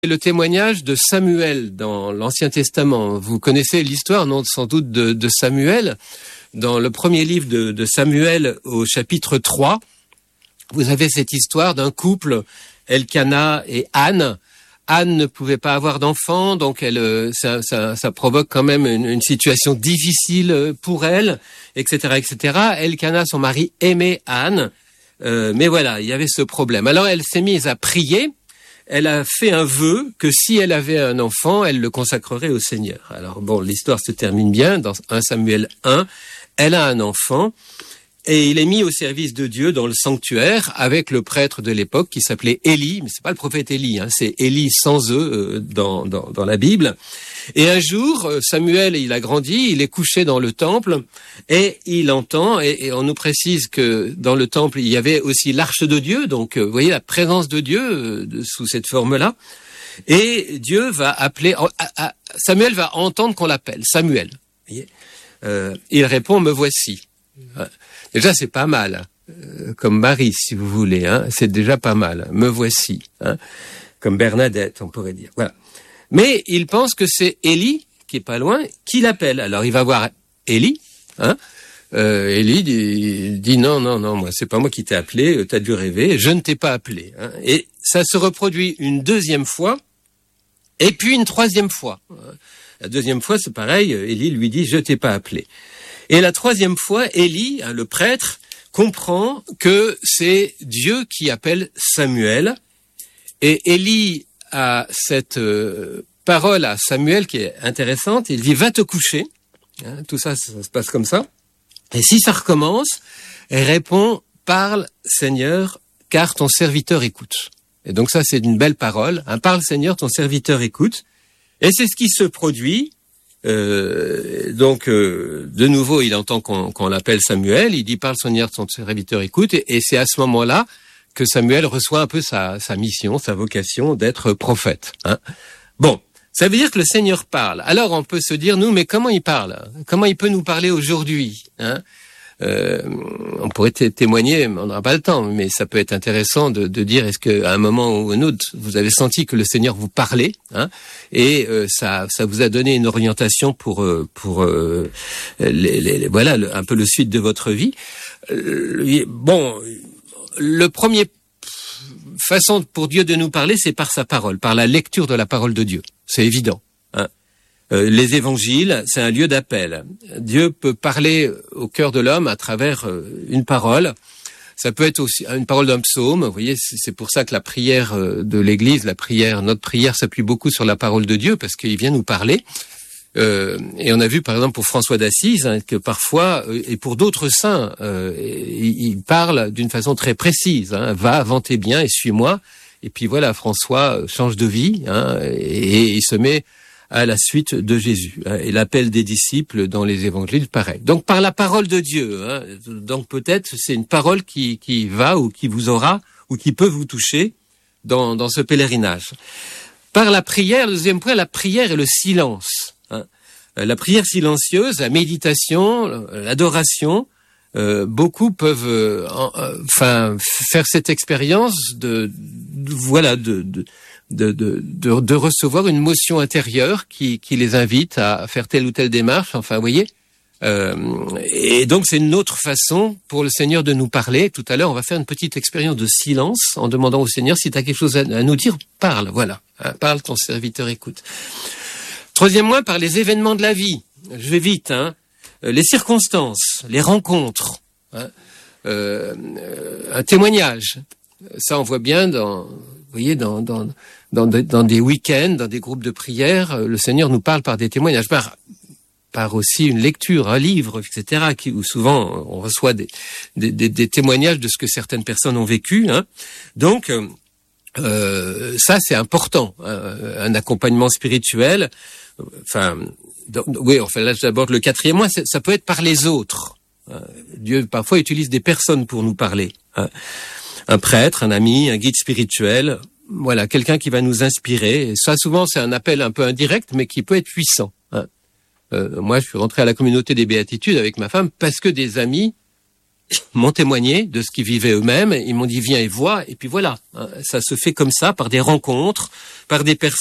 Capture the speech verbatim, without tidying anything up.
Le témoignage de Samuel dans l'Ancien Testament. Vous connaissez l'histoire, non, sans doute, de, de Samuel. Dans le premier livre de, de Samuel, au chapitre trois, vous avez cette histoire d'un couple, Elkana et Anne. Anne ne pouvait pas avoir d'enfant, donc elle, ça, ça, ça provoque quand même une, une situation difficile pour elle, et cetera, et cetera. Elkana, son mari, aimait Anne, euh, mais voilà, il y avait ce problème. Alors elle s'est mise à prier. Elle a fait un vœu que si elle avait un enfant, elle le consacrerait au Seigneur. Alors bon, l'histoire se termine bien dans premier Samuel un. Elle a un enfant et il est mis au service de Dieu dans le sanctuaire avec le prêtre de l'époque qui s'appelait Élie. Mais c'est pas le prophète Élie, hein, c'est Élie sans eux euh, dans, dans, dans la Bible. Et un jour, Samuel, il a grandi, il est couché dans le temple et il entend, et, et on nous précise que dans le temple, il y avait aussi l'arche de Dieu, donc vous voyez la présence de Dieu euh, de, sous cette forme-là. Et Dieu va appeler, à, à, Samuel va entendre qu'on l'appelle, Samuel. Vous voyez, euh, il répond, me voici. Déjà, c'est pas mal, euh, comme Marie, si vous voulez, hein, c'est déjà pas mal, me voici, hein, comme Bernadette, on pourrait dire, voilà. Mais il pense que c'est Élie, qui est pas loin, qui l'appelle. Alors il va voir Élie, hein. Euh, Élie dit, dit non, non, non, moi c'est pas moi qui t'ai appelé, t'as dû rêver, je ne t'ai pas appelé. Hein. Et ça se reproduit une deuxième fois, et puis une troisième fois. La deuxième fois, c'est pareil, Élie lui dit, je t'ai pas appelé. Et la troisième fois, Élie, hein, le prêtre, comprend que c'est Dieu qui appelle Samuel, et Élie à cette euh, parole à Samuel qui est intéressante. Il dit, va te coucher. Hein, tout ça, ça se passe comme ça. Et si ça recommence, elle répond, parle Seigneur, car ton serviteur écoute. Et donc ça, c'est une belle parole. Hein, parle Seigneur, ton serviteur écoute. Et c'est ce qui se produit. Euh, donc, euh, de nouveau, il entend qu'on, qu'on l'appelle Samuel. Il dit, parle Seigneur, ton serviteur écoute. Et, et c'est à ce moment-là que Samuel reçoit un peu sa, sa mission, sa vocation d'être prophète. Hein. Bon, ça veut dire que le Seigneur parle. Alors on peut se dire, nous, mais comment il parle ? Comment il peut nous parler aujourd'hui ? Hein ? euh, On pourrait t- témoigner, mais on n'aura pas le temps, mais ça peut être intéressant de, de dire, est-ce qu'à un moment ou un autre, vous avez senti que le Seigneur vous parlait, hein, et euh, ça, ça vous a donné une orientation pour, euh, pour euh, les, les, les, voilà, le, un peu le suite de votre vie. Euh, bon... Le premier façon pour Dieu de nous parler, c'est par sa parole, par la lecture de la parole de Dieu. C'est évident. Hein. Euh, les évangiles, c'est un lieu d'appel. Dieu peut parler au cœur de l'homme à travers euh, une parole. Ça peut être aussi une parole d'un psaume. Vous voyez, c'est, c'est pour ça que la prière de l'Église, la prière, notre prière s'appuie beaucoup sur la parole de Dieu parce qu'il vient nous parler. Euh, et on a vu par exemple pour François d'Assise hein, que parfois et pour d'autres saints euh, il, il parle d'une façon très précise, hein, va avant tes biens et suis-moi, et puis voilà, François change de vie, hein, et, et il se met à la suite de Jésus, hein, et l'appel des disciples dans les évangiles pareil. Donc par la parole de Dieu, hein, donc peut-être c'est une parole qui, qui va ou qui vous aura ou qui peut vous toucher dans, dans ce pèlerinage. Par la prière, le deuxième point, la prière et le silence. Hein. La prière silencieuse, la méditation, l'adoration, euh, beaucoup peuvent, euh, enfin, faire cette expérience de, de voilà, de de, de de de recevoir une motion intérieure qui qui les invite à faire telle ou telle démarche. Enfin, vous voyez. Euh, et donc c'est une autre façon pour le Seigneur de nous parler. Tout à l'heure, on va faire une petite expérience de silence en demandant au Seigneur si tu as quelque chose à, à nous dire, parle. Voilà, hein, parle, ton serviteur écoute. Troisièmement, par les événements de la vie. Je vais vite, hein. Les circonstances, les rencontres, hein. Euh, un témoignage. Ça, on voit bien dans, vous voyez, dans dans dans, dans des week-ends, dans des groupes de prière, le Seigneur nous parle par des témoignages, par par aussi une lecture, un livre, et cetera, qui, où souvent on reçoit des, des, des, des témoignages de ce que certaines personnes ont vécu. Hein. Donc, euh, ça c'est important, hein, un accompagnement spirituel. Enfin, donc, oui, enfin là j'aborde le quatrième point, ça peut être par les autres. Hein. Dieu parfois utilise des personnes pour nous parler. Hein. Un prêtre, un ami, un guide spirituel, voilà, quelqu'un qui va nous inspirer. Et ça souvent c'est un appel un peu indirect, mais qui peut être puissant. Hein. Euh, moi, je suis rentré à la communauté des béatitudes avec ma femme parce que des amis m'ont témoigné de ce qu'ils vivaient eux-mêmes. Ils m'ont dit viens et vois. Et puis voilà, ça se fait comme ça, par des rencontres, par des personnes